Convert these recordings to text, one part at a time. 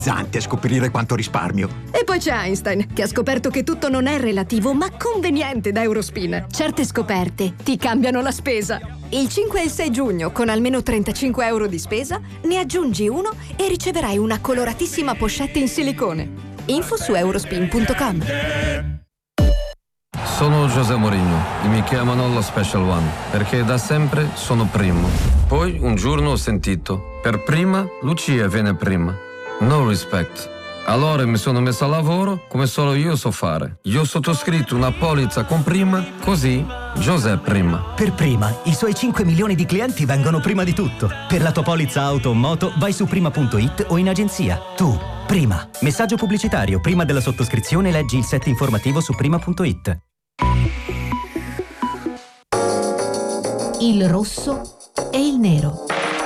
Scoprire quanto risparmio. E poi c'è Einstein, che ha scoperto che tutto non è relativo, ma conveniente da Eurospin. Certe scoperte ti cambiano la spesa. Il 5 e il 6 giugno, con almeno 35 euro di spesa, ne aggiungi uno e riceverai una coloratissima pochette in silicone. Info su eurospin.com. Sono José Mourinho e mi chiamano lo Special One perché da sempre sono primo. Poi un giorno ho sentito: per prima Lucia viene prima. No respect. Allora mi sono messo a lavoro come solo io so fare. Io ho sottoscritto una polizza con Prima, così José Prima. Per Prima, i suoi 5 milioni di clienti vengono prima di tutto. Per la tua polizza auto o moto vai su prima.it o in agenzia. Tu, Prima. Messaggio pubblicitario. Prima della sottoscrizione leggi il set informativo su prima.it. Il rosso e il nero.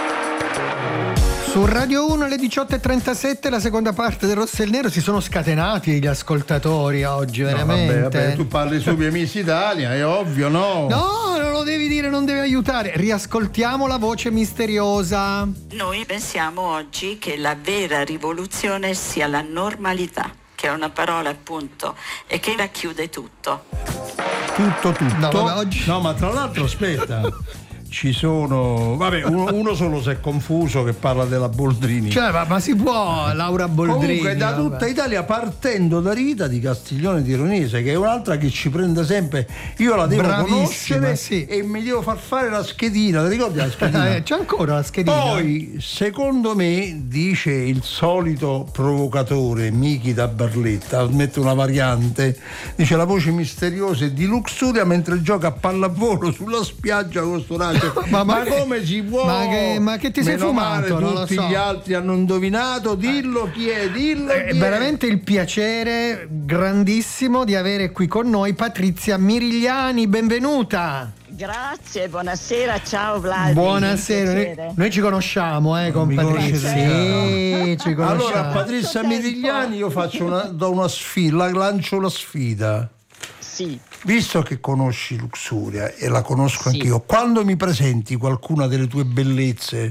Su Radio 1 alle 18.37, la seconda parte del Rosso e il Nero. Si sono scatenati gli ascoltatori oggi, veramente. No, vabbè, tu parli su Miss Italia, è ovvio, no? No, non lo devi dire, non devi aiutare. Riascoltiamo la voce misteriosa. Noi pensiamo oggi che la vera rivoluzione sia la normalità, che è una parola appunto e che racchiude tutto. Tutto. No, vabbè, oggi... no, ma tra l'altro aspetta. Ci sono, vabbè, uno solo si è confuso che parla della Boldrini. Cioè, ma si può, Laura Boldrini. Comunque da tutta Italia, partendo da Rita di Castiglione di Ronese, che è un'altra che ci prende sempre. Io la devo conoscere, sì. E mi devo far fare la schedina. Ti ricordi la schedina? C'è ancora la schedina. Poi, secondo me, dice il solito provocatore Michi da Barletta, mette una variante, dice: la voce misteriosa è di Luxuria mentre gioca a pallavolo sulla spiaggia con sto raggio. Ma come si può? Ma che ti sei fumato? Non tutti lo so. Gli altri hanno indovinato. Dillo chi è, dillo chi è. È veramente il piacere grandissimo di avere qui con noi Patrizia Mirigliani. Benvenuta. Grazie, buonasera, ciao Vlad. Buonasera, noi ci conosciamo con Patrizia. Sì, ci conosciamo. Allora, Patrizia Mirigliani, io do una sfida, lancio la sfida. Sì. Visto che conosci Luxuria e la conosco anch'io, quando mi presenti qualcuna delle tue bellezze?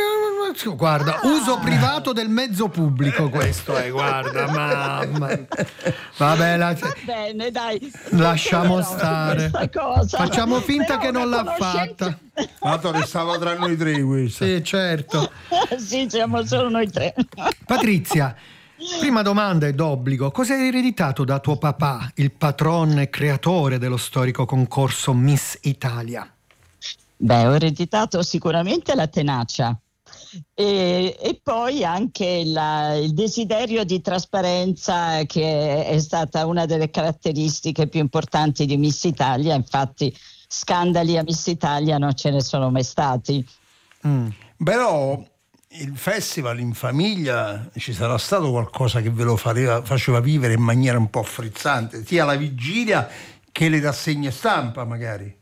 Guarda, uso privato del mezzo pubblico questo è, guarda, mamma. Vabbè, va bene, dai. Lasciamo stare. Facciamo finta che non l'ha fatta. Tanto restava tra noi tre questo. Sì, certo. Sì, siamo solo noi tre. Patrizia, prima domanda è d'obbligo. Cosa hai ereditato da tuo papà, il patron e creatore dello storico concorso Miss Italia? Beh, ho ereditato sicuramente la tenacia e poi anche il desiderio di trasparenza, che è stata una delle caratteristiche più importanti di Miss Italia. Infatti scandali a Miss Italia non ce ne sono mai stati. Però il festival in famiglia ci sarà stato qualcosa che ve lo faceva vivere in maniera un po' frizzante, sia la vigilia che le rassegne stampa magari.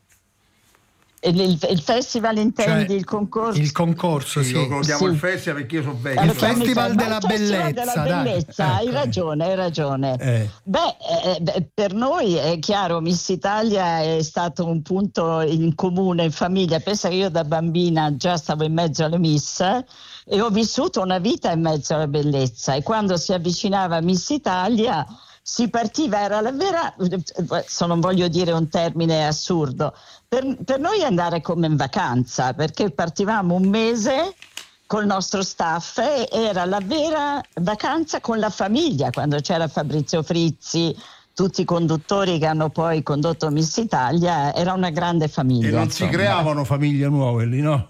Il festival intendi, cioè, il concorso? Il concorso, sì. Io lo chiamo il festival perché io sono vecchio. Il festival della bellezza. Della bellezza, hai ragione. Per noi è chiaro, Miss Italia è stato un punto in comune in famiglia. Pensa che io da bambina già stavo in mezzo alle Miss e ho vissuto una vita in mezzo alla bellezza, e quando si avvicinava Miss Italia si partiva, era la vera, non voglio dire un termine assurdo, per noi andare come in vacanza, perché partivamo un mese col nostro staff e era la vera vacanza con la famiglia, quando c'era Fabrizio Frizzi, tutti i conduttori che hanno poi condotto Miss Italia, era una grande famiglia. E non si creavano famiglie nuove lì, no?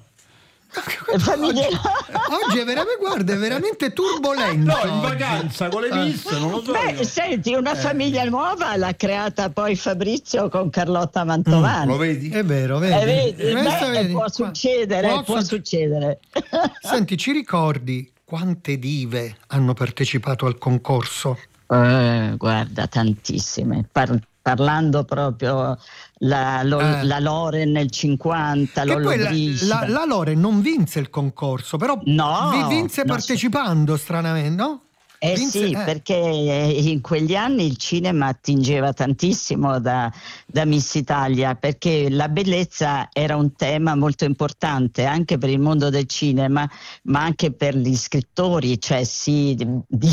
Oggi è veramente, guarda, è veramente turbolento. No, in vacanza con le Miss, non lo so. Beh, senti, una famiglia nuova l'ha creata poi Fabrizio con Carlotta Mantovani. Lo vedi? È vero, vedi. Vedi. Può succedere. Senti, ci ricordi quante dive hanno partecipato al concorso? Guarda, tantissime. Parlando proprio la Loren nel 50, la Loren non vinse il concorso, però vinse partecipando, stranamente, no? Sì, perché in quegli anni il cinema attingeva tantissimo da Miss Italia, perché la bellezza era un tema molto importante anche per il mondo del cinema, ma anche per gli scrittori, cioè si